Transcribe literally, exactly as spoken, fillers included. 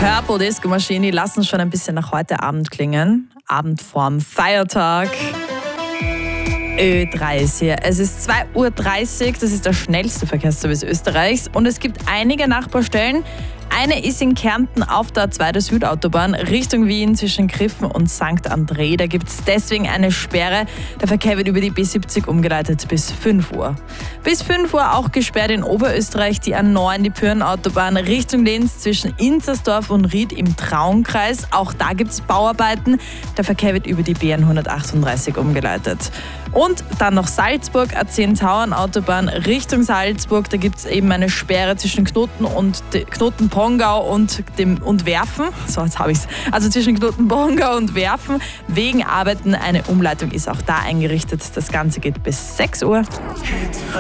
Purple Disco Machine lassen schon ein bisschen nach heute Abend klingen. Abend vorm Feiertag. Ö drei ist hier. Es ist zwei Uhr dreißig, das ist der schnellste Verkehrsservice Österreichs und es gibt einige Nachbarstellen. Eine ist in Kärnten auf der A zwei der Südautobahn Richtung Wien zwischen Griffen und Sankt André. Da gibt es deswegen eine Sperre. Der Verkehr wird über die B siebzig umgeleitet bis fünf Uhr. Bis fünf Uhr auch gesperrt in Oberösterreich die A neun, die Pyrenenautobahn Richtung Linz zwischen Inzersdorf und Ried im Traunkreis. Auch da gibt es Bauarbeiten. Der Verkehr wird über die B hundertachtunddreißig umgeleitet. Und dann noch Salzburg, A zehn Tauernautobahn Richtung Salzburg. Da gibt es eben eine Sperre zwischen Knoten und Knoten Pongau und, dem, und Werfen. So, jetzt habe ich es. Also zwischen Knoten Pongau und Werfen. Wegen Arbeiten eine Umleitung ist auch da eingerichtet. Das Ganze geht bis sechs Uhr.